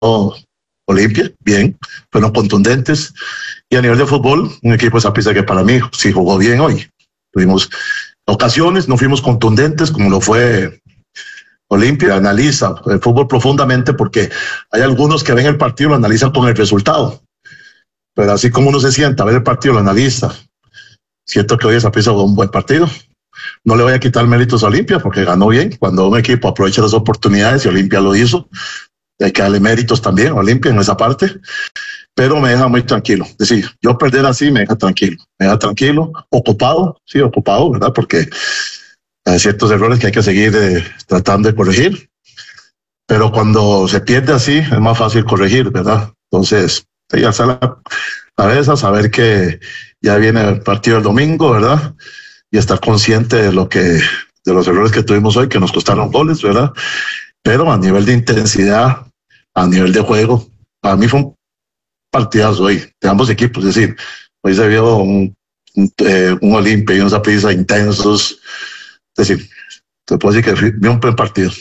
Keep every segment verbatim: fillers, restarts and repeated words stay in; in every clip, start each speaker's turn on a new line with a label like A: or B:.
A: Olimpia, bien, fueron contundentes. Y a nivel de fútbol, un equipo de Saprissa que para mí sí jugó bien hoy. Tuvimos ocasiones, no fuimos contundentes como lo fue Olimpia. Analiza el fútbol profundamente porque hay algunos que ven el partido y lo analizan con el resultado. Pero así como uno se sienta a ver el partido, lo analiza. Siento que hoy Saprissa jugó un buen partido. No le voy a quitar méritos a Olimpia porque ganó bien. Cuando un equipo aprovecha las oportunidades y Olimpia lo hizo, hay que darle méritos también a Olimpia en esa parte, pero me deja muy tranquilo. Es decir, yo perder así me deja tranquilo, me deja tranquilo, ocupado, sí, ocupado, ¿verdad? Porque hay ciertos errores que hay que seguir eh, tratando de corregir, pero cuando se pierde así es más fácil corregir, ¿verdad? Entonces, sí, alzar la cabeza, saber que ya viene el partido el domingo, ¿verdad? Y estar consciente de lo que, de los errores que tuvimos hoy, que nos costaron goles, ¿verdad? Pero a nivel de intensidad, a nivel de juego, para mí fue un partidazo hoy, de ambos equipos. Es decir, hoy se vio un, un, eh, un Olimpia y un Saprissa intensos. Es decir, te puedo decir que vi un buen partido.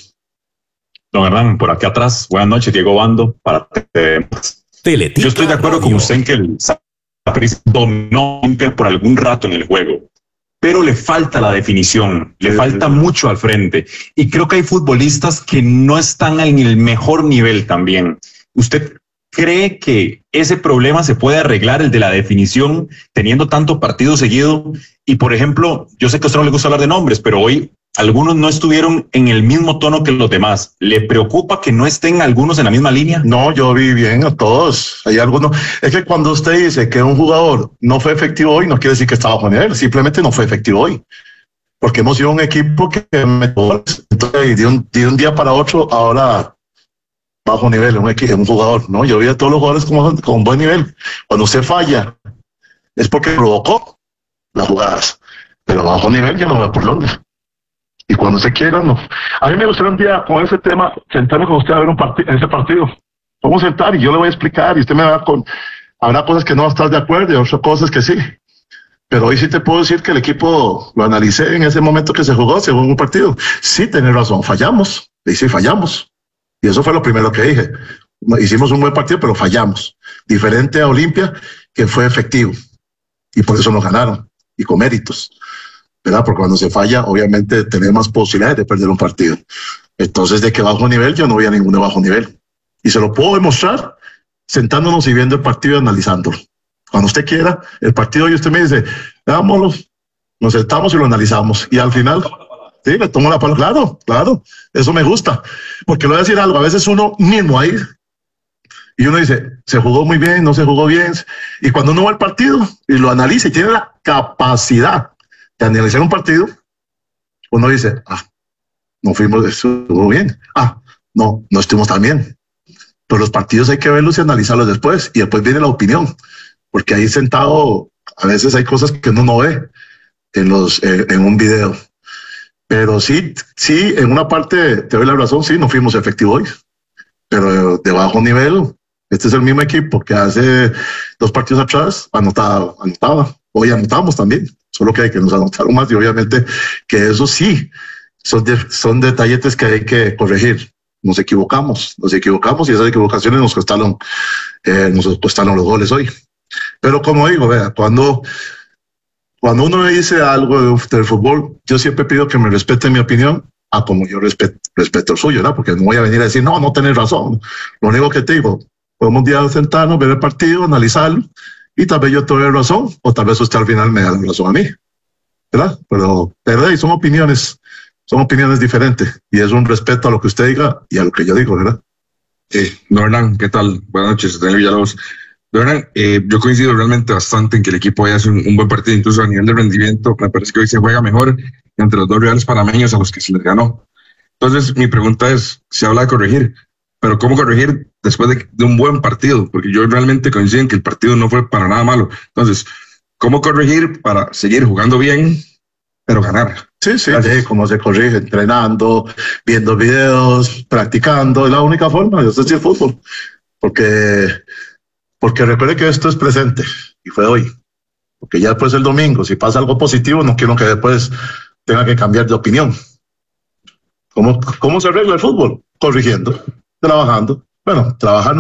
B: Don Hernán, por aquí atrás, buenas noches, Diego Bando, para eh, Teletica. Yo estoy de acuerdo con usted en que el Saprissa dominó Olimpia por algún rato en el juego, pero le falta la definición, le falta mucho al frente. Y creo que hay futbolistas que no están en el mejor nivel también. ¿Usted cree que ese problema se puede arreglar, el de la definición, teniendo tanto partido seguido? Y, por ejemplo, yo sé que a usted no le gusta hablar de nombres, pero hoy algunos no estuvieron en el mismo tono que los demás. ¿Le preocupa que no estén algunos en la misma línea?
A: No, yo vi bien a todos. Hay algunos. Es que cuando usted dice que un jugador no fue efectivo hoy, no quiere decir que estaba bajo nivel, simplemente no fue efectivo hoy. Porque hemos sido un equipo que metió, entonces, de un, de un día para otro, ahora bajo nivel, un, equipo, un jugador, ¿no? Yo vi a todos los jugadores con, con buen nivel. Cuando usted falla, es porque provocó las jugadas. Pero bajo nivel ya no veo por dónde. Y cuando se quiera, no. A mí me gustaría un día con ese tema sentarme con usted a ver un partido, ese partido. Vamos a sentar y yo le voy a explicar y usted me va con... Habrá cosas que no va a estar de acuerdo y otras cosas que sí. Pero hoy sí te puedo decir que el equipo lo analicé en ese momento que se jugó, se jugó un partido. Sí, tenés razón, fallamos. Y sí, fallamos. Y eso fue lo primero que dije. Hicimos un buen partido, pero fallamos. Diferente a Olimpia, que fue efectivo. Y por eso nos ganaron. Y con méritos. ¿Verdad? Porque cuando se falla, obviamente tenemos más posibilidades de perder un partido. Entonces, de que bajo nivel, yo no voy a ningún de bajo nivel. Y se lo puedo demostrar sentándonos y viendo el partido y analizándolo. Cuando usted quiera, el partido y usted me dice, dámoslo, nos sentamos y lo analizamos. Y al final, sí, le tomo la palabra. Claro, claro, eso me gusta. Porque le voy a decir algo, a veces uno mismo ahí, y uno dice, se jugó muy bien, no se jugó bien. Y cuando uno va al partido y lo analiza y tiene la capacidad de analizar un partido, uno dice, ah, no fuimos, estuvo bien. Ah, no, no estuvimos tan bien. Pero los partidos hay que verlos y analizarlos después. Y después viene la opinión. Porque ahí sentado, a veces hay cosas que uno no ve en, los, eh, en un video. Pero sí, sí, en una parte te doy la razón, sí, no fuimos efectivos hoy. Pero de bajo nivel, este es el mismo equipo que hace dos partidos atrás anotaba, anotaba. Hoy anotamos también, solo que hay que nos anotaron más y obviamente que eso sí, son, de, son detalletes que hay que corregir. Nos equivocamos, nos equivocamos y esas equivocaciones nos costaron, eh, nos costaron los goles hoy. Pero como digo, vea, cuando, cuando uno me dice algo de, del fútbol, yo siempre pido que me respeten mi opinión a como yo respeto, respeto el suyo, ¿no? Porque no voy a venir a decir, no, no tenés razón. Lo único que te digo, podemos un día sentarnos, ver el partido, analizarlo, y tal vez yo te doy razón, o tal vez usted al final me da la razón a mí, ¿verdad? Pero, pero hey, son opiniones, son opiniones diferentes, y es un respeto a lo que usted diga y a lo que yo digo, ¿verdad?
C: Eh, no, Hernán, ¿qué tal? Buenas noches, Daniel Villalobos. Hernán, eh, yo coincido realmente bastante en que el equipo hoy hace un, un buen partido, incluso a nivel de rendimiento, me parece que hoy se juega mejor entre los dos rivales panameños a los que se les ganó. Entonces, mi pregunta es, se habla de corregir, pero ¿cómo corregir después de, de un buen partido? Porque yo realmente coincido en que el partido no fue para nada malo. Entonces, ¿cómo corregir para seguir jugando bien, pero ganar?
A: Sí, sí, sí, cómo se corrige, entrenando, viendo videos, practicando, es la única forma, eso es el fútbol, porque, porque recuerde que esto es presente, y fue hoy, porque ya después el domingo, si pasa algo positivo, no quiero que después tenga que cambiar de opinión. ¿Cómo, cómo se arregla el fútbol? Corrigiendo, trabajando, bueno, trabajar